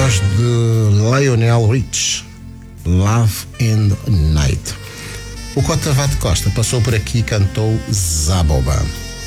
voz de Lionel Rich, Love in the Night. O Cota Vade Costa passou por aqui e cantou Zaboba.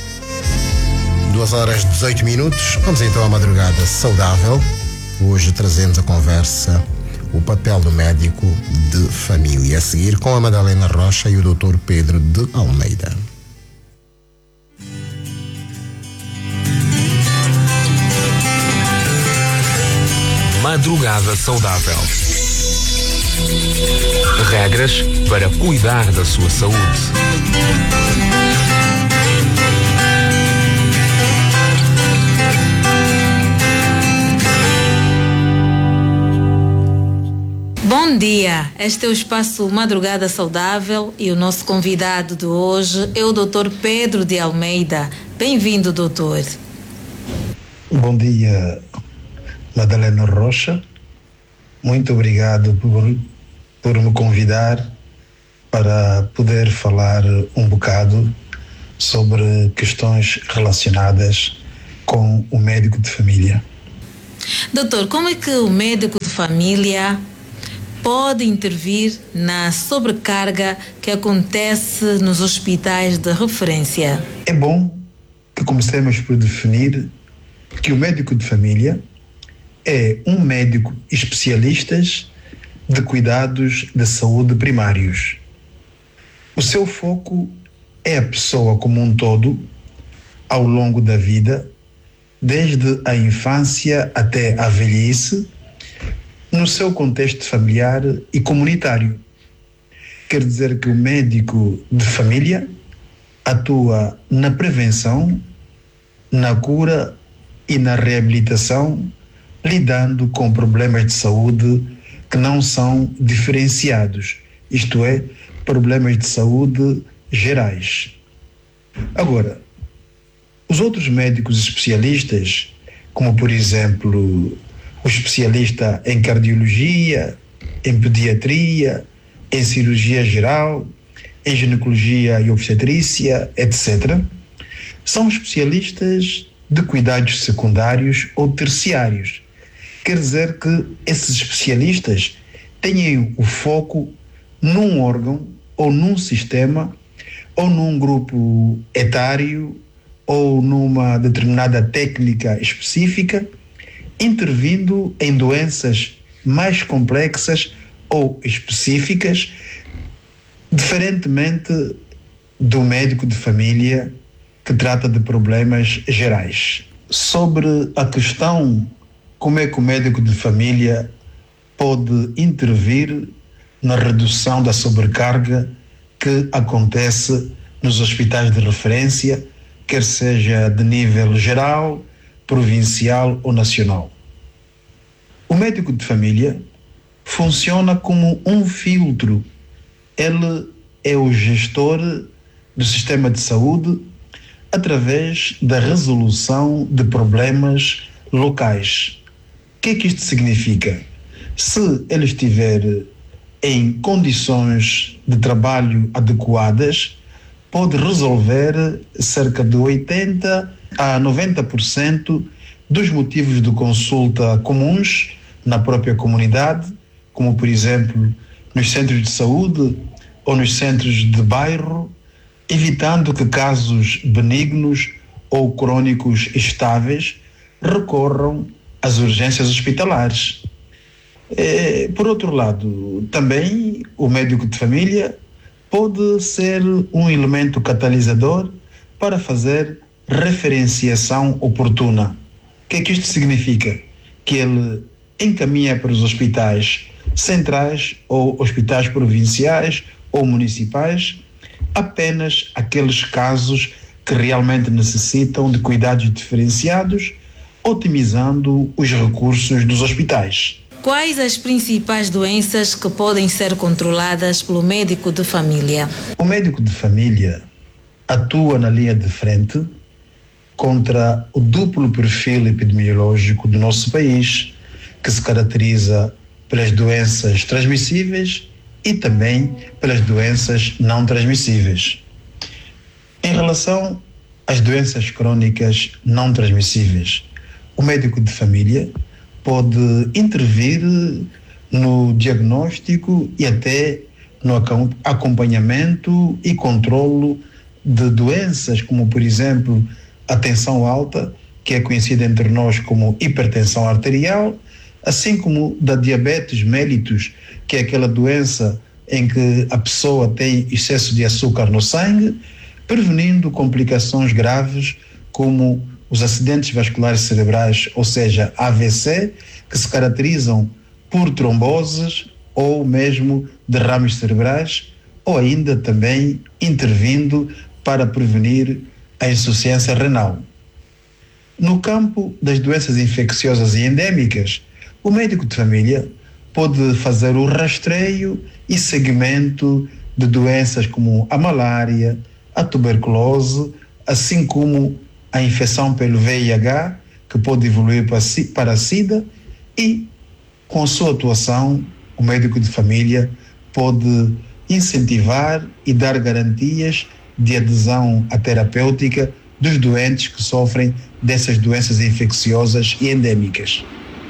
2h18. Vamos então à madrugada saudável. Hoje trazemos a conversa o papel do médico de família. A seguir com a Madalena Rocha e o Dr. Pedro de Almeida. Madrugada saudável. Regras para cuidar da sua saúde. Bom dia, este é o espaço Madrugada Saudável e o nosso convidado de hoje é o Dr. Pedro de Almeida. Bem-vindo, doutor. Bom dia, Madalena Rocha. Muito obrigado por me convidar para poder falar um bocado sobre questões relacionadas com o médico de família. Doutor, como é que o médico de família pode intervir na sobrecarga que acontece nos hospitais de referência? É bom que comecemos por definir que o médico de família é um médico especialista de cuidados de saúde primários. O seu foco é a pessoa como um todo, ao longo da vida, desde a infância até a velhice, no seu contexto familiar e comunitário. Quer dizer que o médico de família atua na prevenção, na cura e na reabilitação, lidando com problemas de saúde que não são diferenciados, isto é, problemas de saúde gerais. Agora, os outros médicos especialistas, como por exemplo o especialista em cardiologia, em pediatria, em cirurgia geral, em ginecologia e obstetrícia, etc., são especialistas de cuidados secundários ou terciários. Quer dizer que esses especialistas têm o foco num órgão ou num sistema ou num grupo etário ou numa determinada técnica específica, intervindo em doenças mais complexas ou específicas, diferentemente do médico de família que trata de problemas gerais. Sobre a questão como é que o médico de família pode intervir na redução da sobrecarga que acontece nos hospitais de referência, quer seja de nível geral, provincial ou nacional. O médico de família funciona como um filtro. Ele é o gestor do sistema de saúde através da resolução de problemas locais. O que é que isto significa? Se ele estiver em condições de trabalho adequadas, pode resolver cerca de 80% a 90% dos motivos de consulta comuns na própria comunidade, como por exemplo nos centros de saúde ou nos centros de bairro, evitando que casos benignos ou crônicos estáveis recorram às urgências hospitalares. Por outro lado, também o médico de família pode ser um elemento catalisador para fazer referenciação oportuna. O que é que isto significa? Que ele encaminha para os hospitais centrais ou hospitais provinciais ou municipais apenas aqueles casos que realmente necessitam de cuidados diferenciados, otimizando os recursos dos hospitais. Quais as principais doenças que podem ser controladas pelo médico de família? O médico de família atua na linha de frente contra o duplo perfil epidemiológico do nosso país, que se caracteriza pelas doenças transmissíveis e também pelas doenças não transmissíveis. Em relação às doenças crônicas não transmissíveis, o médico de família pode intervir no diagnóstico e até no acompanhamento e controlo de doenças como, por exemplo, a tensão alta, que é conhecida entre nós como hipertensão arterial, assim como da diabetes mellitus, que é aquela doença em que a pessoa tem excesso de açúcar no sangue, prevenindo complicações graves como os acidentes vasculares cerebrais, ou seja, AVC, que se caracterizam por tromboses ou mesmo derrames cerebrais, ou ainda também intervindo para prevenir a insuficiência renal. No campo das doenças infecciosas e endêmicas, o médico de família pode fazer o rastreio e seguimento de doenças como a malária, a tuberculose, assim como a infecção pelo VIH, que pode evoluir para a SIDA, e com a sua atuação, o médico de família pode incentivar e dar garantias de adesão à terapêutica dos doentes que sofrem dessas doenças infecciosas e endêmicas.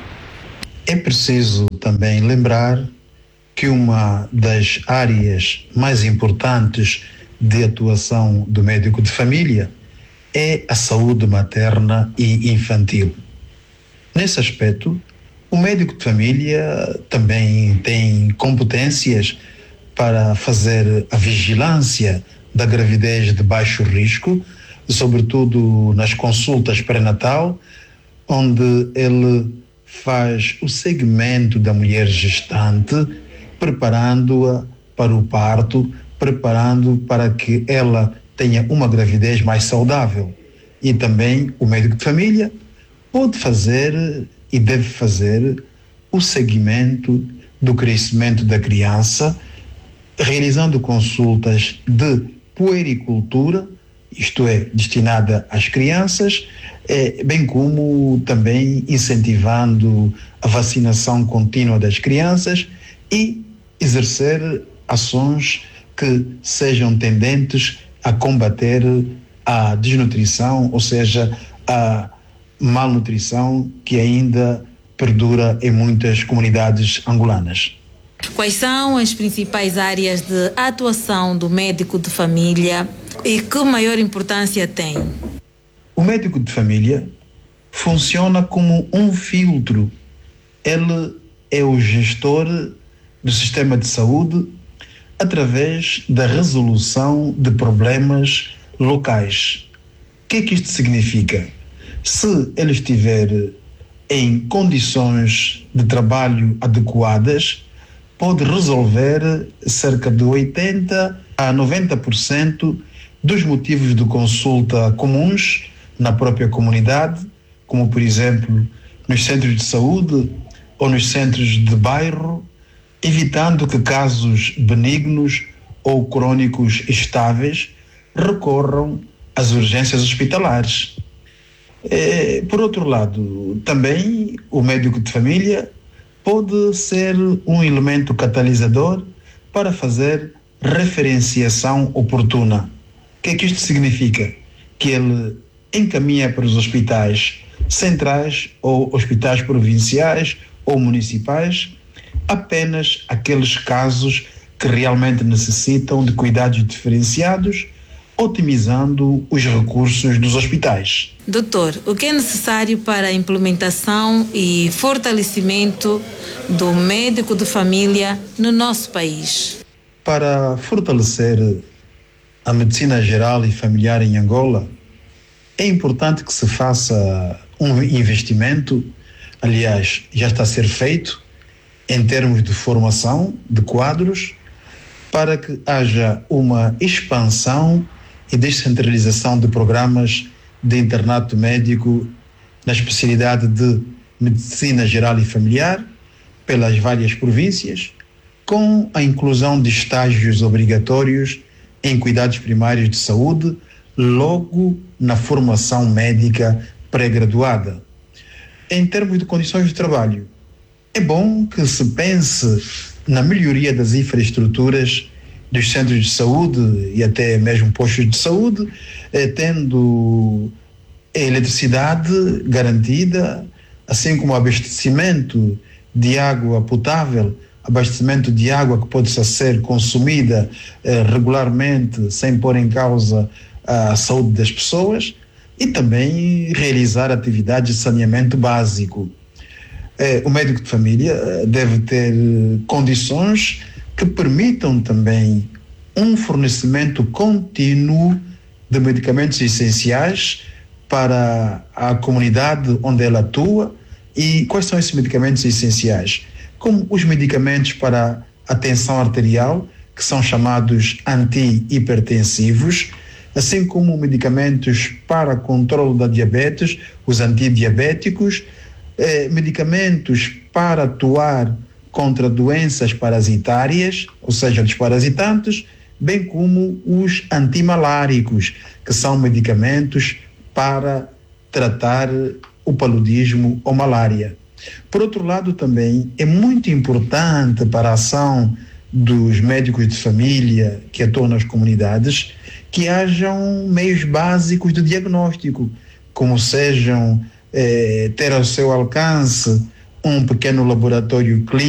É preciso também lembrar que uma das áreas mais importantes de atuação do médico de família é a saúde materna e infantil. Nesse aspecto, o médico de família também tem competências para fazer a vigilância da gravidez de baixo risco, sobretudo nas consultas pré-natal, onde ele faz o segmento da mulher gestante, preparando-a para o parto, preparando para que ela tenha uma gravidez mais saudável. E também o médico de família pode fazer e deve fazer o segmento do crescimento da criança, realizando consultas de puericultura, isto é, destinada às crianças, bem como também incentivando a vacinação contínua das crianças e exercer ações que sejam tendentes a combater a desnutrição, ou seja, a malnutrição que ainda perdura em muitas comunidades angolanas. Quais são as principais áreas de atuação do médico de família e que maior importância tem? O médico de família funciona como um filtro. Ele é o gestor do sistema de saúde através da resolução de problemas locais. O que é que isto significa? Se ele estiver em condições de trabalho adequadas, pode resolver cerca de 80% a 90% dos motivos de consulta comuns na própria comunidade, como por exemplo nos centros de saúde ou nos centros de bairro, evitando que casos benignos ou crônicos estáveis recorram às urgências hospitalares. Por outro lado, também o médico de família pode ser um elemento catalisador para fazer referenciação oportuna. O que é que isto significa? Que ele encaminha para os hospitais centrais ou hospitais provinciais ou municipais apenas aqueles casos que realmente necessitam de cuidados diferenciados, otimizando os recursos dos hospitais. Doutor, o que é necessário para a implementação e fortalecimento do médico de família no nosso país? Para fortalecer a medicina geral e familiar em Angola, é importante que se faça um investimento, aliás, já está a ser feito, em termos de formação de quadros, para que haja uma expansão e descentralização de programas de internato médico na especialidade de medicina geral e familiar pelas várias províncias, com a inclusão de estágios obrigatórios em cuidados primários de saúde logo na formação médica pré-graduada. Em termos de condições de trabalho, é bom que se pense na melhoria das infraestruturas dos centros de saúde e até mesmo postos de saúde, tendo a eletricidade garantida, assim como abastecimento de água potável, abastecimento de água que pode ser consumida regularmente, sem pôr em causa a saúde das pessoas, e também realizar atividades de saneamento básico. O médico de família deve ter condições que permitam também um fornecimento contínuo de medicamentos essenciais para a comunidade onde ela atua. E quais são esses medicamentos essenciais? Como os medicamentos para a tensão arterial, que são chamados antihipertensivos, assim como medicamentos para controle da diabetes, os antidiabéticos, medicamentos para atuar contra doenças parasitárias, ou seja, desparasitantes, bem como os antimaláricos, que são medicamentos para tratar o paludismo ou malária. Por outro lado, também é muito importante para a ação dos médicos de família que atuam nas comunidades que hajam meios básicos de diagnóstico, como sejam ter ao seu alcance um pequeno laboratório clínico